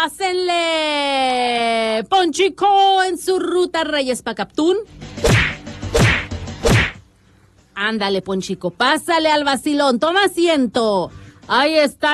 pásenle. Ponchico en su ruta Reyes Pacaptún. Ándale, Ponchico, pásale al vacilón, toma asiento. Ahí está